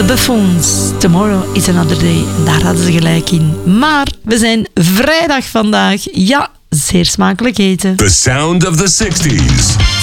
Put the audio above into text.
The Buffoons, Tomorrow is Another Day. En daar hadden ze gelijk in. Maar we zijn vrijdag vandaag. Ja, zeer smakelijk eten. The sound of the 60s.